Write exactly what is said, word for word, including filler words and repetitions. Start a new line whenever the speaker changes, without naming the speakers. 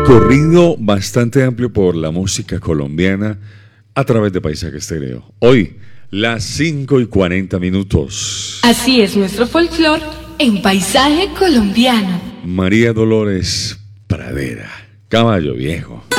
recorrido bastante amplio por la música colombiana a través de Paisaje Estéreo. Hoy, las cinco y cuarenta minutos.
Así es nuestro folclor en Paisaje Colombiano.
María Dolores Pradera, Caballo Viejo.